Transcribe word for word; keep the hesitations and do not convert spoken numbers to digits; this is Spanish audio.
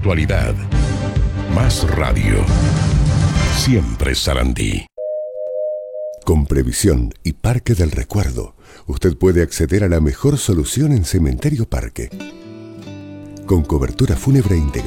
actualidad. Más Radio. Siempre Sarandí. Con Previsión y Parque del Recuerdo, usted puede acceder a la mejor solución en Cementerio Parque. Con cobertura fúnebre integral.